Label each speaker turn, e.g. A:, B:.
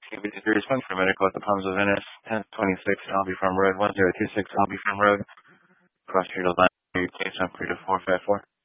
A: KBT 3 for medical at the Palms of Venice, 1026 Albee Farm Road, 1026 Albee Farm Road, cross street of line, case on 45454.